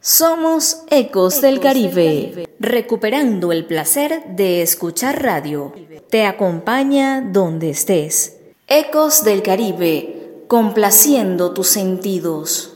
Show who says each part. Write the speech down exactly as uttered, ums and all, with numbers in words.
Speaker 1: Somos Ecos del Caribe, recuperando el placer de escuchar radio. Te acompaña donde estés. Ecos del Caribe, complaciendo tus sentidos.